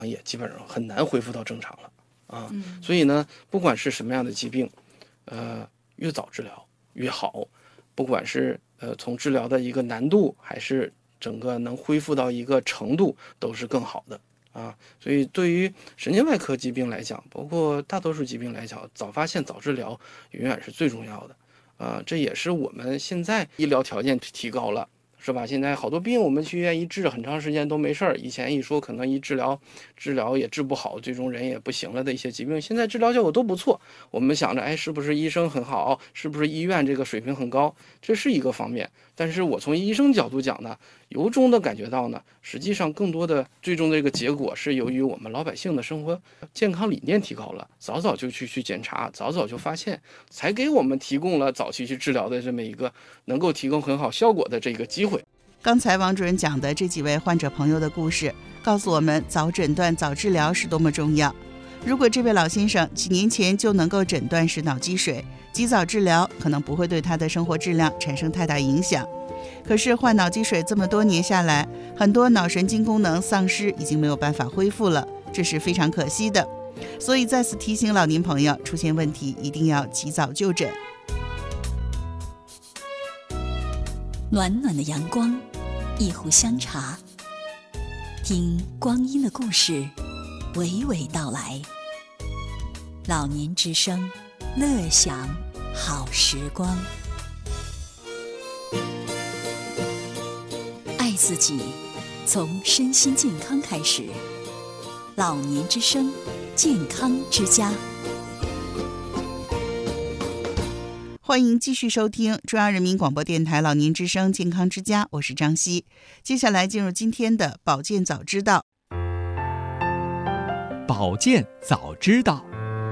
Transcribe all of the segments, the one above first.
也基本上很难恢复到正常了啊。所以呢，不管是什么样的疾病，越早治疗越好，不管是从治疗的一个难度，还是整个能恢复到一个程度，都是更好的啊。所以对于神经外科疾病来讲，包括大多数疾病来讲，早发现早治疗永远是最重要的。这也是我们现在医疗条件提高了，是吧？现在好多病我们去医院一治，很长时间都没事儿。以前一说可能一治疗也治不好，最终人也不行了的一些疾病，现在治疗效果都不错。我们想着，是不是医生很好？是不是医院这个水平很高？这是一个方面。但是我从医生角度讲呢，由衷的感觉到呢，实际上更多的最终的这个结果是由于我们老百姓的生活健康理念提高了，早早就去检查，早早就发现，才给我们提供了早期去治疗的这么一个能够提供很好效果的这个机会。 刚才王主任讲的这几位患者朋友的故事，告诉我们早诊断、早治疗是多么重要。如果这位老先生几年前就能够诊断是脑积水，及早治疗可能不会对他的生活质量产生太大影响。可是患脑积水这么多年下来，很多脑神经功能丧失，已经没有办法恢复了，这是非常可惜的。所以再次提醒老年朋友，出现问题一定要及早就诊。 暖暖的阳光，一壶香茶，听光阴的故事娓娓道来。老年之声，乐享好时光。爱自己，从身心健康开始。老年之声，健康之家。 欢迎继续收听中央人民广播电台老年之声健康之家，我是张希。接下来进入今天的保健早知道。 保健早知道。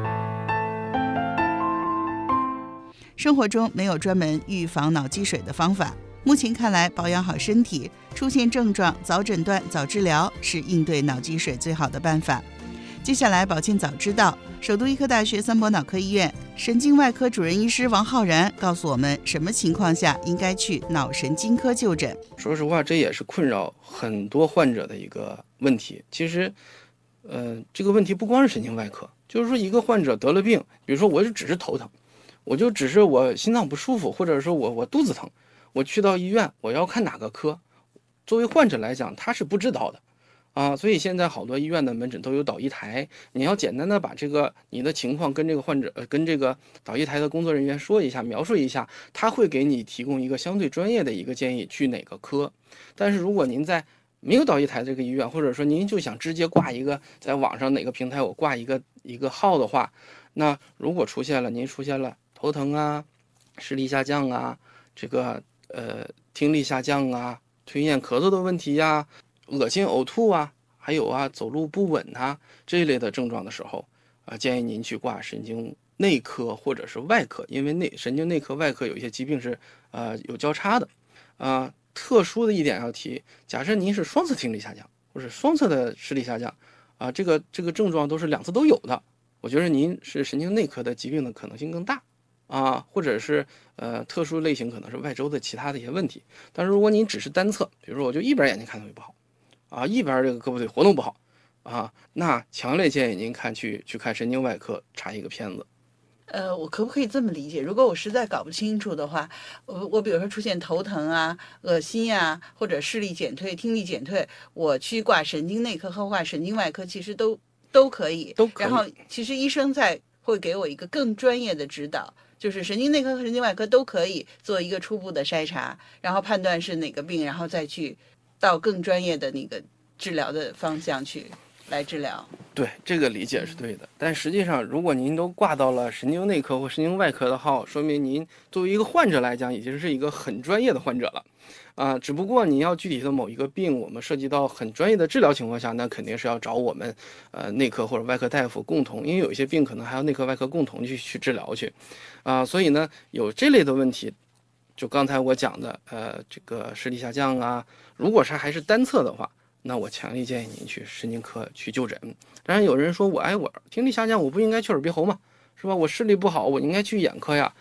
生活中没有专门预防脑积水的方法，目前看来，保养好身体，出现症状早诊断早治疗是应对脑积水最好的办法。接下来保健早知道，首都医科大学三博脑科医院神经外科主任医师王浩然告诉我们，什么情况下应该去脑神经科就诊。 说实话，这也是困扰很多患者的一个问题。其实这个问题不光是神经外科，就是说一个患者得了病，比如说我就只是头疼，我就只是我心脏不舒服，或者说我肚子疼，我去到医院，我要看哪个科，作为患者来讲他是不知道的啊。所以现在好多医院的门诊都有导医台，你要简单的把这个你的情况跟这个患者跟这个导医台的工作人员说一下，描述一下，他会给你提供一个相对专业的一个建议，去哪个科。但是如果您在没有导医台这个医院，或者说您就想直接挂一个在网上哪个平台我挂一个号的话，那如果您出现了头疼啊、视力下降啊、这个听力下降啊、吞咽咳嗽的问题呀、恶心呕吐啊，还有走路不稳啊这一类的症状的时候建议您去挂神经内科或者是外科，因为神经内科、外科有一些疾病是有交叉的特殊的一点要提，假设您是双侧听力下降或者双侧的视力下降这个症状都是两侧都有的，我觉得您是神经内科的疾病的可能性更大或者是特殊类型可能是外周的其他的一些问题。但是如果您只是单侧，比如说我就一边眼睛看东西不好一边这个胳膊腿活动不好那强烈建议您去看神经外科查一个片子。 我可不可以这么理解？如果我实在搞不清楚的话，我比如说出现头疼恶心或者视力减退、听力减退，我去挂神经内科和挂神经外科，其实都可以。然后其实医生会给我一个更专业的指导，就是神经内科和神经外科都可以做一个初步的筛查，然后判断是哪个病，然后再去到更专业的那个治疗的方向去来治疗。 对，这个理解是对的。但实际上，如果您都挂到了神经内科或神经外科的号，说明您作为一个患者来讲，已经是一个很专业的患者了只不过你要具体的某一个病，我们涉及到很专业的治疗情况下，那肯定是要找我们内科或者外科大夫共同，因为有一些病可能还要内科外科共同去治疗去所以呢，有这类的问题，就刚才我讲的这个视力下降如果是还是单侧的话，那我强烈建议您去神经科去就诊。当然有人说我听力下降，我不应该去耳鼻喉吗？是吧？我视力不好，我应该去眼科呀。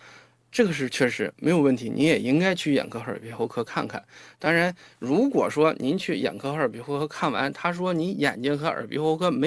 这个是确实没有问题，你也应该去眼科和耳鼻喉科看看。当然，如果说您去眼科和耳鼻喉科看完，他说你眼睛和耳鼻喉科没